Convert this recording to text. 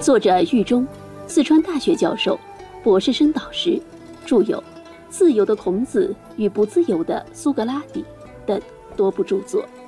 作者喻中，四川大学教授，博士生导师，著有《自由的孔子与不自由的苏格拉底》等多部著作。